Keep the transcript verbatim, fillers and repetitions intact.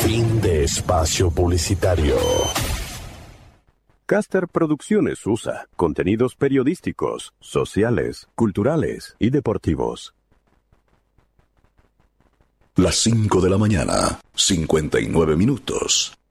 Fin de espacio publicitario. Caster Producciones U S A. Contenidos periodísticos, sociales, culturales y deportivos. Las cinco de la mañana, cincuenta y nueve minutos.